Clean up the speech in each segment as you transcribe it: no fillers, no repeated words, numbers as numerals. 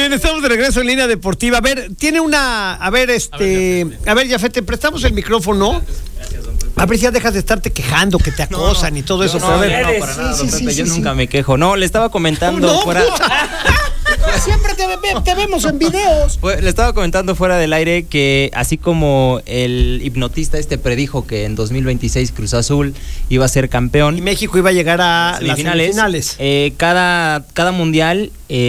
bien, estamos de regreso en Línea Deportiva. A ver, tiene una... A ver, Jafet, te prestamos el micrófono. A ver si ya dejas de estarte quejando, que te acosan y todo eso. No, para nada, don Pepe, yo nunca me quejo. No, le estaba comentando fuera... Siempre te vemos en videos. Le estaba comentando fuera del aire que así como el hipnotista predijo que en 2026 Cruz Azul iba a ser campeón y México iba a llegar a las semifinales. Cada mundial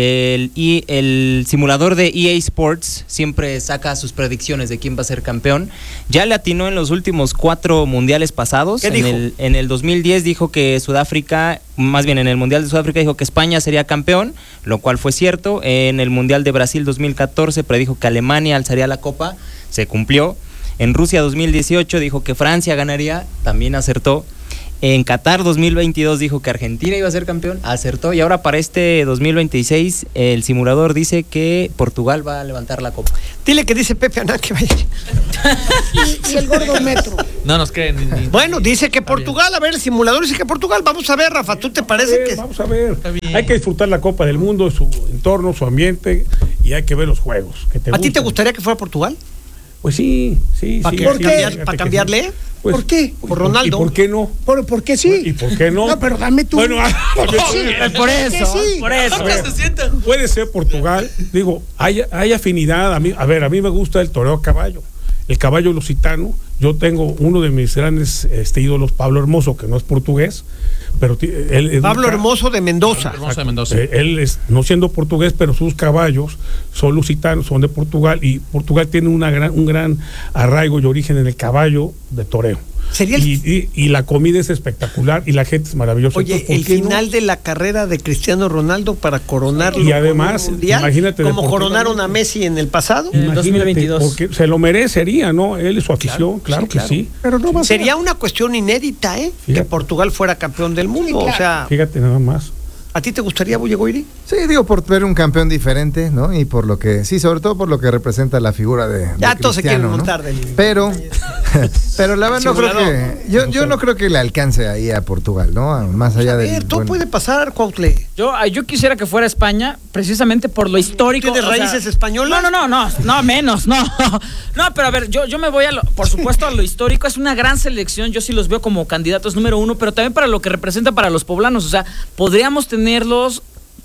el simulador de EA Sports siempre saca sus predicciones de quién va a ser campeón. Ya le atinó en los últimos 4 mundiales pasados. ¿Qué dijo? En el 2010 dijo que Sudáfrica, más bien en el Mundial de Sudáfrica dijo que España sería campeón, lo cual fue cierto. En el Mundial de Brasil 2014 predijo que Alemania alzaría la copa, se cumplió. En Rusia 2018 dijo que Francia ganaría, también acertó. En Qatar 2022 dijo que Argentina iba a ser campeón, acertó. Y ahora para este 2026 el simulador dice que Portugal va a levantar la copa. Dile que dice Pepe Anán que vaya. y el gordo Metro. No nos creen. Bueno, dice que Portugal, a ver, el simulador dice que Portugal. Vamos a ver, Rafa, ¿tú te parece que...? Vamos a ver. Hay que disfrutar la Copa del Mundo, su entorno, su ambiente, y hay que ver los juegos. ¿A ti te gustaría que fuera Portugal? Pues sí. ¿Para cambiarle? Pues, ¿por qué? Por Ronaldo. ¿Y por qué no? ¿Por qué sí? ¿Y por qué no? No, pero dame tú. Bueno, por eso. Sí. Por eso. Puede ser Portugal. Digo, hay afinidad. A mí me gusta el toreo a caballo. El caballo lusitano. Yo tengo uno de mis grandes ídolos, Pablo Hermoso, que no es portugués, pero él Pablo Hermoso de Mendoza. Él no siendo portugués, pero sus caballos son lusitanos, son de Portugal, y Portugal tiene un gran arraigo y origen en el caballo de toreo. Y la comida es espectacular y la gente es maravillosa. Oye, entonces, el final de la carrera de Cristiano Ronaldo para coronarlo. Y además, imagínate, como coronaron a Messi en el pasado. En el 2022. Porque se lo merecería, ¿no? Él y su afición, claro que sí. Pero no va a ser. Sería una cuestión inédita, que Portugal fuera campeón del mundo. Sí, claro. O sea, fíjate nada más. ¿A ti te gustaría, Bullegoiri? Sí, digo, por ver un campeón diferente, ¿no? Y por lo que, sí, sobre todo por lo que representa la figura de ya todos se quieren ¿no? montar del... Pero la verdad no creo que... Yo no creo que le alcance ahí a Portugal, ¿no? Más allá de... Todo puede pasar, Cuautle. Yo quisiera que fuera España, precisamente por lo histórico. ¿Tienes raíces españolas? No, menos, no. No, pero a ver, yo me voy por supuesto, a lo histórico. Es una gran selección, yo sí los veo como candidatos número 1, pero también para lo que representa para los poblanos. O sea, podríamos tenerlos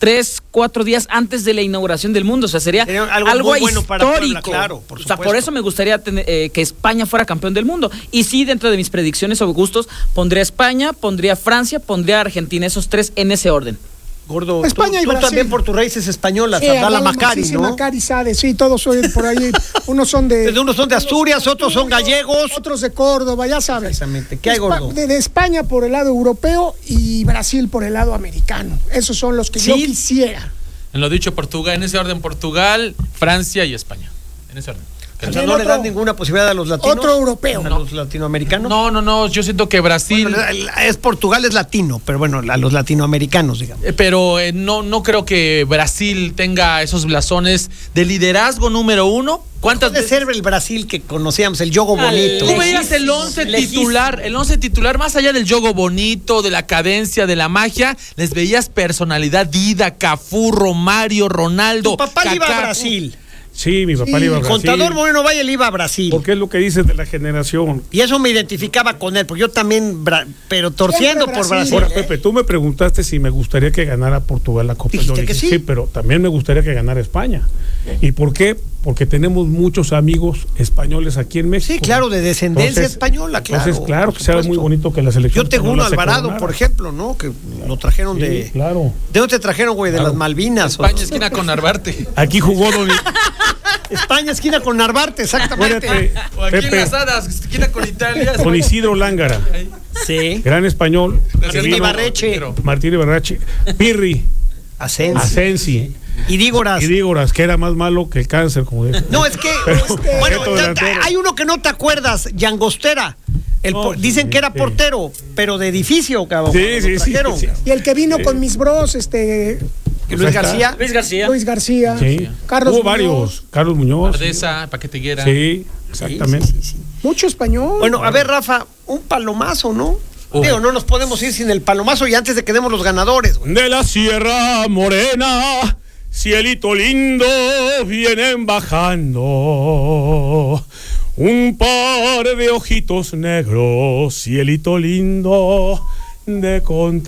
3-4 días antes de la inauguración del mundo. O sea, sería algo bueno histórico. Para Puebla, claro, por supuesto. O sea, por eso me gustaría que España fuera campeón del mundo. Y sí, dentro de mis predicciones o gustos, pondría España, pondría Francia, pondría Argentina, esos 3 en ese orden. Gordo, España y tú Brasil. también por tus raíces españolas, Sí, Abdala Macari, sí, ¿no? Macari, Sade, sí, todos son por ahí. Unos son de Asturias, otros son gallegos. Otros de Córdoba, ya sabes. Exactamente. ¿Qué hay, Gordo? De España por el lado europeo y Brasil por el lado americano. Esos son los que yo quisiera. En lo dicho, Portugal, en ese orden, Portugal, Francia y España. En ese orden. O sea, ¿no le dan ninguna posibilidad a los latinos? Otro europeo. ¿A los latinoamericanos? No, yo siento que Brasil... Bueno, es Portugal, es latino, pero bueno, a los latinoamericanos, digamos. Pero no creo que Brasil tenga esos blasones de liderazgo número 1. ¿Cuántas veces ser el Brasil que conocíamos, el yogo bonito? Tú veías el 11 titular, más allá del yogo bonito, de la cadencia, de la magia, les veías personalidad, Dida, Cafú, Romario, Ronaldo. Tu papá iba a Brasil. Sí, mi papá le iba a Brasil. Contador Moreno Valle le iba a Brasil. Porque es lo que dices de la generación. Y eso me identificaba con él, porque yo también, pero torciendo por Brasil. Ahora, Pepe, tú me preguntaste si me gustaría que ganara Portugal la Copa. Dijiste que sí. Sí, pero también me gustaría que ganara España. ¿Y por qué? Porque tenemos muchos amigos españoles aquí en México. Sí, claro, de descendencia española, claro. Entonces, claro, que sea muy bonito que la selección... Yo tengo uno Alvarado, por ejemplo, ¿no? Que lo trajeron de... Claro. ¿De dónde te trajeron, güey? De las Malvinas. España, esquina con Narvarte. Aquí jugó Don... España, esquina con Narvarte, exactamente. O aquí en Las Hadas, esquina con Italia. Con Isidro Lángara. Sí. Gran español. Martín Ibarreche. Pirri. Asensi. Y Dígoras, que era más malo que el cáncer, como dice. No, es que bueno, hay uno que no te acuerdas, Llangostera. Dicen que era portero, pero de edificio, cabrón. Sí. Y el que vino con mis bros, Luis García. Sí. Carlos Hubo varios. Carlos Muñoz. Ardeza, Paqueteguera. Sí, exactamente. Sí. Mucho español. Bueno, a ver, Rafa, un palomazo, ¿no? Digo, no nos podemos ir sin el palomazo y antes de que demos los ganadores, güey. De la Sierra Morena cielito lindo, vienen bajando un par de ojitos negros, cielito lindo de contentar.